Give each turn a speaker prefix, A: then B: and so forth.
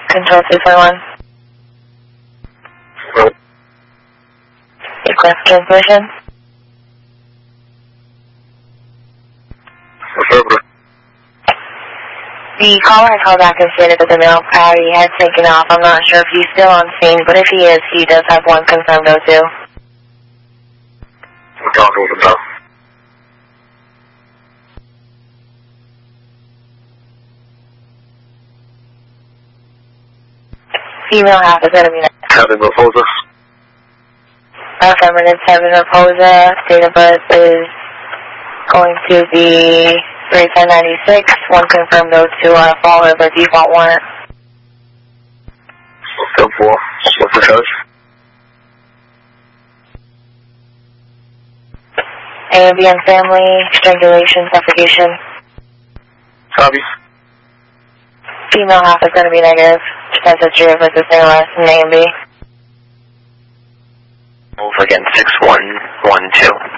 A: Control 241.
B: Hello.
A: Request transmission.
B: Affirmative.
A: The caller I called back and stated that the male priority had taken off. I'm not sure if he's still on scene, but if he is, he does have one confirmed O2.
B: I'm talking with him now.
A: Female half is going to be next.
B: Cabin Raposa.
A: Affirmative, Kevin Raposa. Date of birth is going to be 3/10/96. One confirmed O2 on a Fall River default warrant.
B: 10-4. What's the charge?
A: AMBM family, strangulation, suffocation.
B: Copy.
A: Female half is going to be negative. Defense history of resisting arrest in A and B.
C: Move again, 6112.